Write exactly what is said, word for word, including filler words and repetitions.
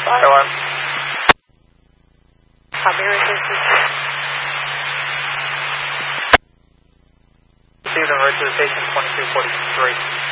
fire alarm. Copy, Richard. See the road to the station, twenty-two forty-three.